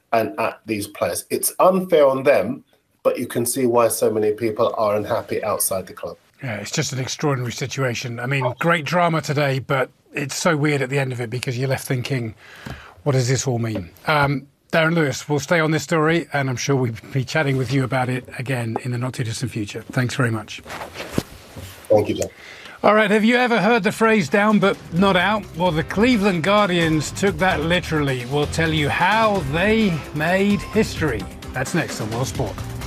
and at these players. It's unfair on them, but you can see why so many people are unhappy outside the club. Yeah, it's just an extraordinary situation. I mean, great drama today, but it's so weird at the end of it because you're left thinking, what does this all mean? Darren Lewis, we'll stay on this story, and I'm sure we'll be chatting with you about it again in the not too distant future. Thanks very much. Thank you, John. All right, have you ever heard the phrase down but not out? Well, the Cleveland Guardians took that literally. We'll tell you how they made history. That's next on World Sport.